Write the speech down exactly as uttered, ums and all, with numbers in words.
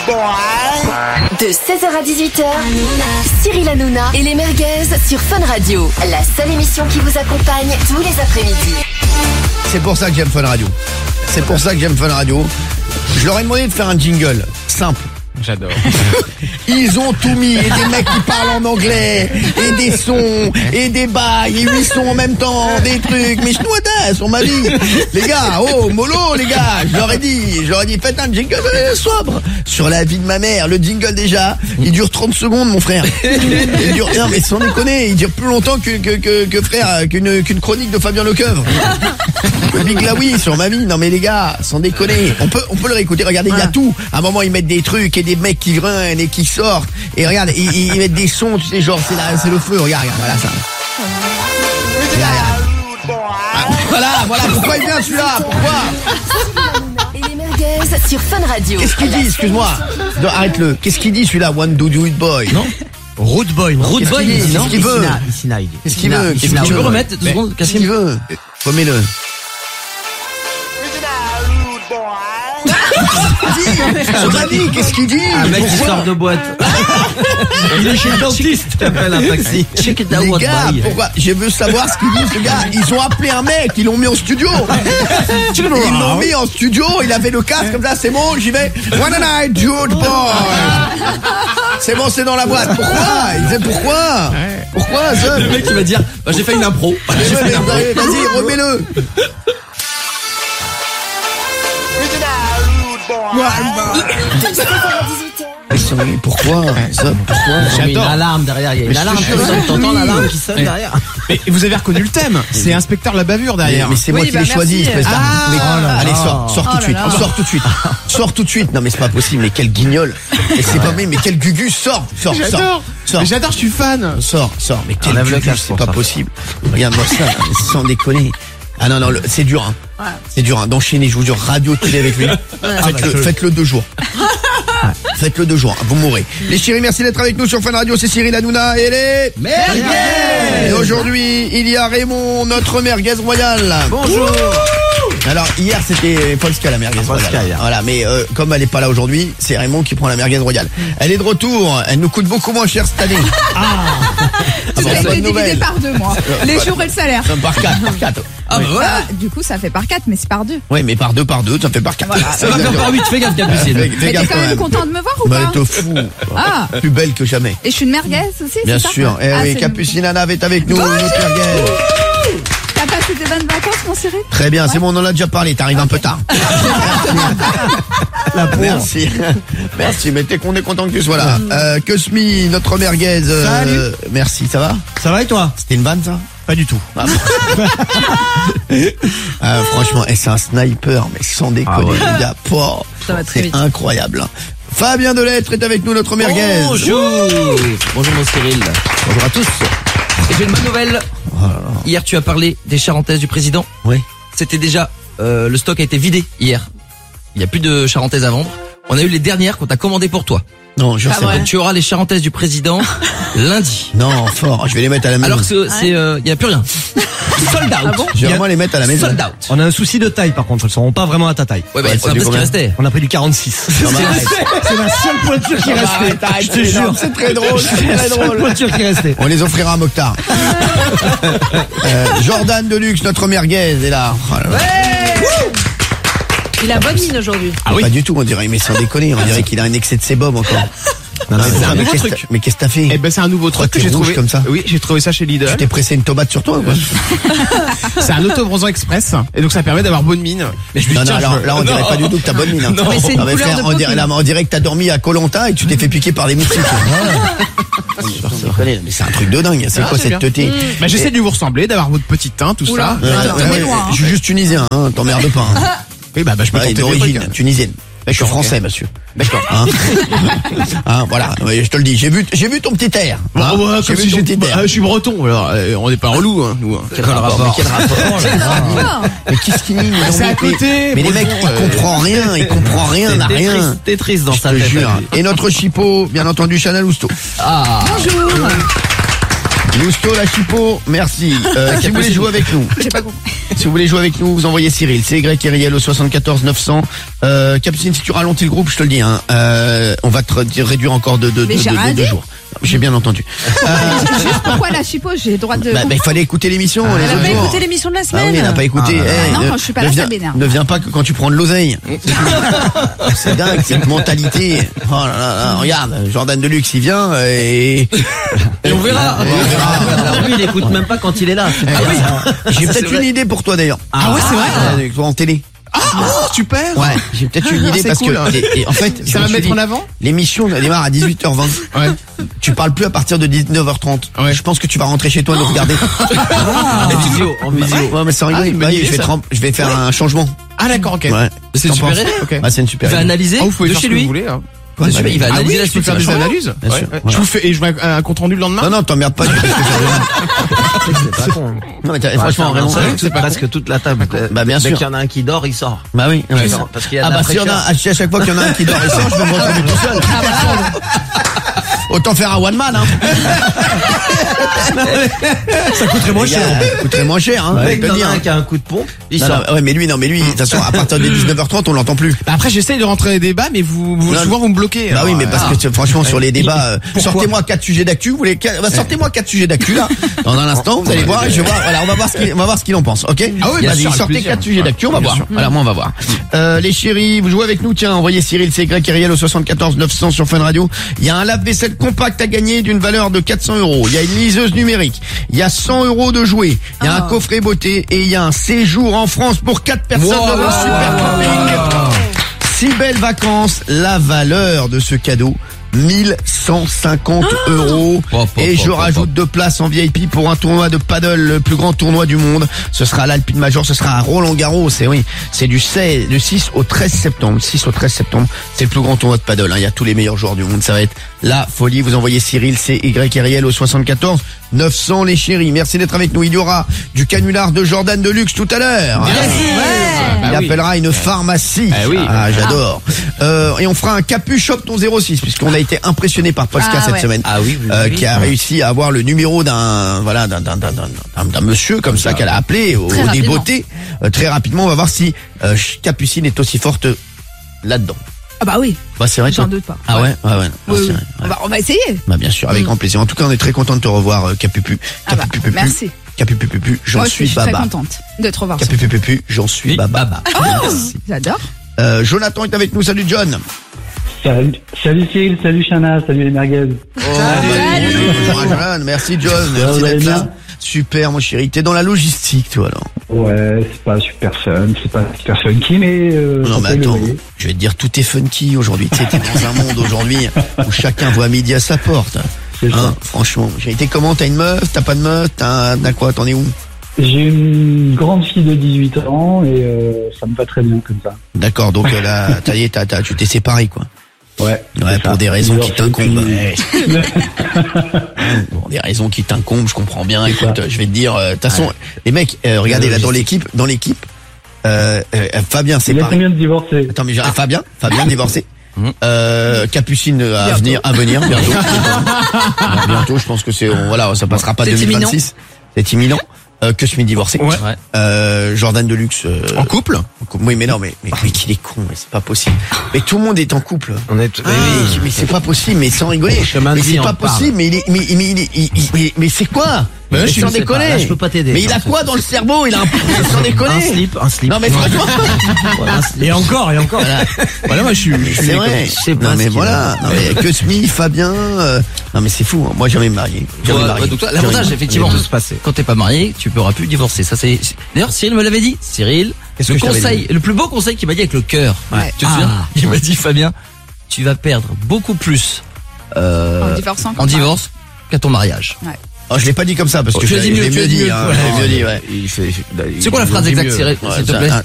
De seize heures à dix-huit heures, Cyril Hanouna et les merguez sur Fun Radio. La seule émission qui vous accompagne tous les après-midi. C'est pour ça que j'aime Fun Radio. C'est pour ça que j'aime Fun Radio. Je leur ai demandé de faire un jingle simple. J'adore. Ils ont tout mis, et des mecs qui parlent en anglais, et des sons, et des bails, et huit sons en même temps, des trucs, mais je noie sur ma vie. Les gars, oh, mollo, les gars, je leur ai dit, je leur ai dit, faites un jingle euh, sobre sur la vie de ma mère. Le jingle déjà, il dure trente secondes, mon frère. Il dure, non, mais sans déconner, il dure plus longtemps que, que, que, que frère, qu'une, qu'une chronique de Fabien Lecoeuvre. Le Big Laoui sur ma vie. Non, mais les gars, sans déconner, on peut, on peut le réécouter. Regardez, il y a tout. À un moment, ils mettent des trucs et des mecs qui grinnent et qui sortent. Et regarde, ils, ils mettent des sons, tu sais, genre, c'est là, c'est le feu. Regarde, regarde, voilà ça. Regarde, regarde. Ah, voilà, voilà, pourquoi il vient celui-là? Pourquoi? Et les merguez sur Fun Radio. Qu'est-ce qu'il dit? Excuse-moi. Non, arrête-le. Qu'est-ce qu'il dit celui-là? One do do it boy. Non? Root Boy, non? Root Boy, Qu'est-ce non? Qu'est-ce qu'il veut? Qu'est-ce qu'il veut? Qu'est-ce qu'il Tu veut? peux remettre deux secondes? Qu'est-ce qu'il veut? Remets-le. Sur ma vie, qu'est-ce qu'il dit? Un mec qui sort de boîte. Il est chez le dentiste. T'appelles un taxi. Check it out, Les gars, pourquoi? Je veux savoir ce qu'ils disent, les gars. Ils ont appelé un mec, ils l'ont mis en studio. Ils l'ont mis en studio, il avait le casque comme ça, c'est bon, j'y vais. One night, Jude Boy. C'est bon, c'est dans la boîte. Pourquoi? Il disait pourquoi? Pourquoi, ça? Le mec, il va dire, bah, j'ai fait une impro. J'ai fait une impro. Vas-y, remets-le. Pourquoi ça? Pourquoi? Il y a une alarme derrière, il y a une alarme qui sonne, t'entends l'alarme qui sonne derrière. Mais vous avez reconnu le thème, c'est Inspecteur la bavure derrière. Mais c'est moi Oui, qui bah, l'ai merci. choisi, espèce d'arme. Ah, Mais- oh là Allez, là. sors, sors Oh tout de là suite, là. sors tout de suite, sors tout de suite. Non mais c'est pas possible, mais quel guignol. Et c'est pas mais mais quel gugus, sors, sors, sors, J'adore, sors, mais j'adore, je suis fan. sors, sors. Mais quel Enlève le gugus, casque c'est pour pas ça. possible. Regarde-moi ça, sans déconner. Ah non non, le- c'est dur, hein. C'est dur hein, d'enchaîner. Je vous jure, radio télé avec lui. Faites-le, faites-le deux jours. Faites-le deux jours, vous mourrez. Les chéris, merci d'être avec nous sur Fun Radio. C'est Cyril Hanouna et les merguez. Et aujourd'hui, il y a Raymond, notre merguez royale. Bonjour. Alors hier c'était Polska la merguez Polska, royale. hier. Voilà, mais euh, comme elle est pas là aujourd'hui, c'est Raymond qui prend la merguez royale. Elle est de retour, elle nous coûte beaucoup moins cher cette année. Ah, Ça bon, a été bonne divisé nouvelle. par deux, moi. Les jours et le salaire. Non, par quatre, par quatre. Ah, bah voilà. Ah, du coup, ça fait par quatre, mais c'est par deux. Oui, mais par deux, par deux, ça fait par quatre. Ça va faire par huit, fais gaffe, Capucine. Fais- fais Mais t'es gaffe quand même content de me voir ou Bah, pas t'es fou. Ah, Plus belle que jamais. et je suis une merguez aussi, Bien c'est ça? sûr. Eh Ah, oui, c'est- Capucine Anave est avec nous, notre merguez. T'as passé des bonnes vacances, mon Cyril? Très bien, c'est bon, on en a déjà parlé, t'arrives un peu tard. Merci. Merci, mais t'es qu'on est content que tu sois là. Euh, Cosmi, notre merguez. euh, merci, ça va? Ça va et toi? C'était une vanne, ça? Pas du tout. Ah, bon. Ah, franchement, eh, c'est un sniper, mais sans déconner, Ah ouais. les gars. Pouah, Ça va très c'est vite. incroyable. Fabien Delettre est avec nous, notre merguez. Bonjour. Bonjour mon Cyril. Bonjour à tous. Et j'ai une bonne nouvelle. Hier, tu as parlé des charentaises du président. Oui. C'était déjà, euh, le stock a été vidé hier. Il n'y a plus de charentaises à vendre. On a eu les dernières qu'on t'a commandées pour toi. Non, je Ah sais ouais. pas. Donc tu auras les charentaises du président lundi. Non, fort, je vais les mettre à la maison. Alors que c'est, c'est, euh, il y a plus rien. Sold out. Ah bon? Je vais vraiment les mettre à la maison. Sold out. On a un souci de taille par contre, elles seront pas vraiment à ta taille. Ouais, bah, Ouais, c'est ça un fait peu ce qui combien restait. On a pris du quarante-six. Non, mais arrête. C'est la seule pointure qui Arrête, restait. arrête, Je te c'est jure. énorme, c'est très drôle, c'est la très seule drôle. pointure qui restait. On les offrira à Mokhtar. euh, Jordan Deluxe, notre merguez, est là. Oh là là. Il a bonne mine aujourd'hui. Ah oui. Pas du tout, on dirait, mais sans déconner, on dirait qu'il a un excès de sébum encore. Non, non, c'est mais un mais nouveau qu'est-ce truc. que- mais qu'est-ce que t'as fait? Eh ben c'est un nouveau Pourquoi truc que t'es j'ai rouge trouvé comme ça? Oui, j'ai trouvé ça chez Lidl. Tu t'es pressé une tomate sur toi ou quoi? C'est un auto-bronzant express et donc ça permet d'avoir bonne mine. Mais je lui Non, dis non, tiens, là, je- là, on dirait Non. pas du tout que t'as bonne mine. Hein. Mais c'est une Non, mais couleur frère, de on peau dirait, qui- là, on dirait que t'as dormi à Koh-Lanta et que tu t'es fait piquer par des moustiques. Sans déconner, mais c'est un truc de dingue. C'est Ah, quoi c'est cette bien. teuté? Bah, j'essaie de vous ressembler, d'avoir votre petit teint, tout Oula. ça. Ouais, Ah, ouais, non, ouais, mais loin, hein. je suis juste tunisien, hein, t'emmerdes pas. Hein. Oui, bah, bah je peux Ouais, tenter des d'origine trucs. tunisienne. Je suis français, monsieur. D'accord. Hein hein, voilà, oui, je te le dis. J'ai vu, j'ai vu ton petit air. Bon, hein. ouais, J'ai comme vu si ton j'étais. petit air. Bah, je suis breton, alors euh, on n'est pas relou, hein, nous. hein. Quel rapport, mais quel rapport? Mais qu'est-ce qu'il dit? C'est à côté, Mais les mecs, breton, ils euh, comprennent rien, ils comprennent rien, n'a rien. T'es triste dans Je sa te tête. jure. Et notre chipot, bien entendu, Chanel Housteau. Ah. Bonjour. Lousto, la Chipo, merci. Euh, si vous voulez jouer avec nous, J'ai pas compris. si vous voulez jouer avec nous, vous envoyez Cyril, c'est Y Kyriel au soixante-quatorze neuf cents. Euh, Capucine, si tu ralentis le groupe, je te le dis, hein, euh, on va te ré- réduire encore de, de, de, Mais j'ai de- de- rien de dit. jours. J'ai bien entendu. Euh, Juste pourquoi la chipo, j'ai le droit de. bah, bah, il fallait écouter l'émission. les Elle a autres pas jours. écouté l'émission de la Ah semaine. oui, elle n'a pas écouté. Ah, Eh, non, ne- quand je suis pas ne là, ça viens- m'énerve. Ne viens pas que quand tu prends de l'oseille. C'est dingue, cette mentalité. Oh là là, là, regarde, Jordan Deluxe, il vient euh, et... Et on verra. Ouais, on verra. Lui, il écoute même pas quand il est là. J'ai peut-être une idée pour toi d'ailleurs. Ah ouais, c'est vrai. Euh, Toi en télé. Ah, oh, super. Ouais, j'ai peut-être une idée C'est parce cool. que et, et en fait, je Ça me va suis mettre dit, en avant. l'émission elle démarre à dix-huit heures vingt. Ouais. Tu parles plus à partir de dix-neuf heures trente. Ouais. Je pense que tu vas rentrer chez toi et nous regarder. En visio, en visio. Ouais, mais sans rigoler. Ah, une bonne Bah oui, idée, je vais ça. trem- je vais faire un changement. Ah d'accord, ok. Ouais. C'est une T'en super penses idée. Ok. Ah, c'est une super Il va idée. analyser Ah, vous pouvez de faire chez ce que lui. vous voulez. Hein. Quoi, C'est super, il va Ah analyser oui, la je peux suite. faire des vachement. analyses. Bien Ouais, sûr, ouais. voilà. Je vous fais et je mets un un compte rendu le lendemain. Non, non, t'emmerdes pas. tu fais ce que tu veux. C'est pas con. Non, mais t'as- franchement, vraiment. c'est c'est pas presque toute la table. Bah, bien Dès sûr. qu'il y en a un qui dort, il sort. Bah oui. ouais. Non, parce qu'il y a Ah de la bah s'il y en a, fraîcheur. à chaque fois qu'il y en a un qui dort et sort, je vais me retrouver tout seul. Autant faire un one man, hein. Ça coûterait moins Les gars, cher. ça coûterait moins cher, hein. Dès je qu'il peux y le en a dire. un qui a un coup de pompe, il Non, sort. non, ouais, mais lui, non, mais lui, de toute façon, à partir de dix-neuf heures trente, on l'entend plus. Bah après, j'essaye de rentrer dans les débats, mais vous, vous Non, souvent vous me bloquez. Bah oui, Alors, mais parce euh, que tu- franchement, sur les débats, euh, Pourquoi sortez-moi quatre sujets d'actu. Vous voulez, quatre- bah, sortez-moi quatre sujets d'actu là. Dans un instant, vous allez voir. Et je vais voir. Voilà, on va voir ce qu'il, on va voir ce qu'il en pense. Ok. Ah oui, bien Vas-y, sûr, avec sortez plaisir. quatre sujets d'actu. On va Bien voir. sûr. Voilà, moi on va voir. Euh, les chéris, vous jouez avec nous. Tiens, envoyez Cyril, c'est Y Kyriel au soixante-quatorze neuf cents sur Fun Radio. Il y a un lave-vaisselle compact à gagner d'une valeur de quatre cents euros. Il y a une liseuse numérique. Il y a cent euros de jouets. Il y a un coffret beauté et il y a un séjour en France pour quatre personnes dans le super camping. Six belles vacances, la valeur de ce cadeau, mille cent cinquante euros. Oh, oh, Et oh, je oh, rajoute deux places en V I P pour un tournoi de paddle, le plus grand tournoi du monde. Ce sera à l'Alpine Major, ce sera à Roland-Garros. C'est oui, c'est du seize, du six au treize septembre. six au treize septembre, c'est le plus grand tournoi de paddle. Hein. Il y a tous les meilleurs joueurs du monde. Ça va être la folie. Vous envoyez Cyril, c'est Y Kyriel au soixante-quatorze neuf cents les chéris. Merci d'être avec nous. Il y aura du canular de Jordan Deluxe tout à l'heure. Il Bah oui. appellera une pharmacie. Eh oui. Ah, j'adore. Euh, et on fera un capu shop ton zéro six puisqu'on a été impressionné par Polska Ah, cette ouais. semaine. Ah oui, oui, Euh, oui. qui a réussi à avoir le numéro d'un voilà d'un d'un d'un d'un- d'un- d'un monsieur comme ça qu'elle a appelé au, Très au rapidement. débeauté. Euh, très rapidement, on va voir si euh, Capucine est aussi forte là-dedans. Ah bah oui, Bah c'est vrai. j'en toi. doute pas. Ah ouais, ouais, ouais. non, Oui, c'est oui. vrai, On ouais. va, on va essayer. Bah bien sûr, avec Mm. grand plaisir. En tout cas, on est très content de te revoir, euh, Capupu. Ah bah, Capupupupu. merci. Capupupupu, j'en Moi aussi, suis je suis très baba. contente de te revoir. Capupupupu, j'en suis Oui, baba. baba. J'adore. Euh, Jonathan est avec nous. Salut John. Salut, salut Cyril, salut Chana, salut les merguez. Oh, salut. Bonjour, John. Merci John. Merci vous allez d'être là. bien Super mon chéri. T'es dans la logistique toi alors. Ouais, c'est pas super fun, c'est pas super funky, mais euh, Non ça mais paye le attends, loyer. je vais te dire tout est funky aujourd'hui. Tu sais, t'es dans un monde aujourd'hui où chacun voit midi à sa porte. C'est ça. Hein, franchement, j'ai été comment? T'as une meuf? T'as pas de meuf? T'as t'as quoi? T'en es où? J'ai une grande fille de dix-huit ans et euh, ça me va très bien comme ça. D'accord, donc euh, là, t'as, t'as, t'as, tu t'es séparé quoi. Ouais. Ouais, c'est pour ça. des raisons qui Divorcé t'incombent. depuis- Ouais. Pour des raisons qui t'incombent, je comprends bien. Écoute, euh, je vais te dire, euh, de toute façon, les mecs, euh, regardez là dans l'équipe, dans l'équipe, euh, euh, Fabien Il y a séparé. combien de divorcés? Attends, mais j'arrive. Fabien, Fabien divorcé. Euh, Capucine à Bientôt. venir, à venir bientôt. bientôt. Bientôt, je pense que c'est, on- voilà, ça passera pas C'est deux mille vingt-six. C'est imminent. Euh, que Schmidt divorcé. Ouais. Ouais. Euh, Jordan Deluxe. Euh, En couple en couple. Oui, mais non, mais, mais, mais qu'il est con, mais c'est pas possible. Mais tout le monde est en couple. On est tout- Mais, mais, mais c'est pas possible, mais sans rigoler. Chemin de Mais vie, c'est on pas parle. possible, mais il est, mais, mais, il est- il- il- mais, mais c'est quoi? Mais Mais je sans sais pas, déconner. là, je peux pas t'aider. Mais il a Non, quoi dans le cerveau? Il a un, sans Un déconner. slip, un slip. Non, mais franchement. Voilà, un slip. Et encore, et encore. Voilà. Voilà, moi je suis. je suis C'est vrai. Je sais pas Non, ce mais qu'il voilà. a. Non, mais que Smith, Fabien, euh, non, mais c'est fou. hein. Moi, jamais me marié. Jamais Ouais, marié. ouais, donc toi, Jamais l'avantage, marié. effectivement, On est tous passés. quand t'es pas marié, tu pourras plus divorcer. Ça, c'est, c'est- d'ailleurs, Cyril me l'avait dit. Cyril, Qu'est-ce le que je t'avais conseil, le plus beau conseil qu'il m'a dit avec le cœur. Ouais. Tu te souviens? Il m'a dit, Fabien, tu vas perdre beaucoup plus, euh, En divorçant en comme ça. divorce qu'à ton mariage. Oh, je l'ai pas dit comme ça parce que tu je l'as dit l'ai mieux, je l'ai tu mieux l'as dit dit. mieux. hein, Ouais. Je l'ai mieux dit, ouais. Il fait, C'est quoi la phrase il dit exacte, mieux. Cyril, Ouais, s'il te c'est plaît? un-